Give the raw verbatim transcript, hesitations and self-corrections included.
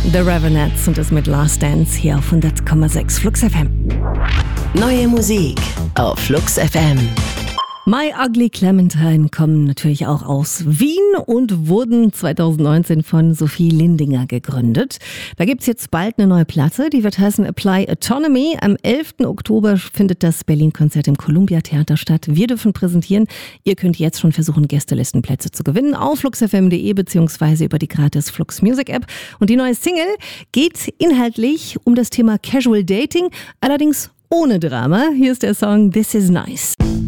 The Ravenettes und das mit Last Dance hier auf hundert Komma sechs Flux F M. Neue Musik auf Flux F M. My Ugly Clementine kommen natürlich auch aus Wien und wurden zwanzig neunzehn von Sophie Lindinger gegründet. Da gibt's jetzt bald eine neue Platte, die wird heißen Apply Autonomy. Am elften Oktober findet das Berlin-Konzert im Columbia Theater statt. Wir dürfen präsentieren. Ihr könnt jetzt schon versuchen, Gästelistenplätze zu gewinnen auf flux f m punkt d e beziehungsweise über die gratis Flux Music App. Und die neue Single geht inhaltlich um das Thema Casual Dating, allerdings ohne Drama. Hier ist der Song This Is Nice.